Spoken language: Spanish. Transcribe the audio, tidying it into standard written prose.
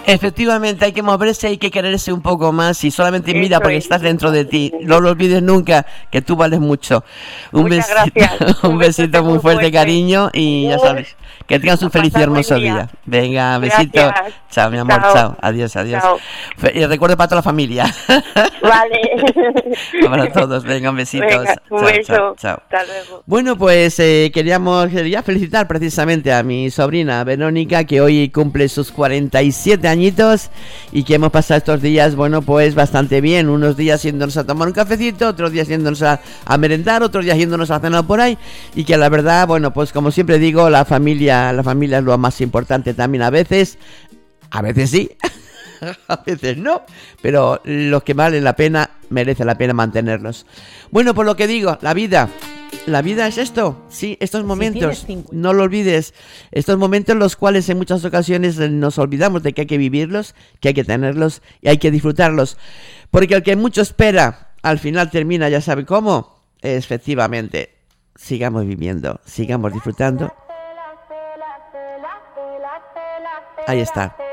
Efectivamente, hay que moverse, hay que quererse un poco más y solamente mira Eso porque es. estás dentro de ti. No lo olvides nunca, que tú vales mucho. Un Muchas besito, gracias. un Un besote besito muy muy fuerte, fuerte. cariño, y ya Adiós. sabes, que tengas un A feliz y pasar buen hermoso día. día. Venga, besito. Gracias. Chao, mi amor, Chao. chao. Adiós, adiós. Chao. Y recuerdo para toda la familia. Vale. Para todos, venga, un besito. Venga, un Chao, chao, beso. chao. Hasta luego. Bueno, pues quería felicitar precisamente a mi sobrina Verónica, que hoy cumple sus 47 añitos y que hemos pasado estos días, bueno, pues bastante bien. Unos días yéndonos a tomar un cafecito, otros días yéndonos a merendar, otros días yéndonos a cenar por ahí. Y que la verdad, bueno, pues como siempre digo, la familia es lo más importante también a veces sí. A veces no, pero los que valen la pena, merece la pena mantenerlos. Bueno, por lo que digo, la vida es esto, sí, estos momentos, no lo olvides, estos momentos en los cuales en muchas ocasiones nos olvidamos de que hay que vivirlos, que hay que tenerlos y hay que disfrutarlos, porque el que mucho espera, al final termina, ya sabe cómo, efectivamente, sigamos viviendo, sigamos disfrutando. Ahí está.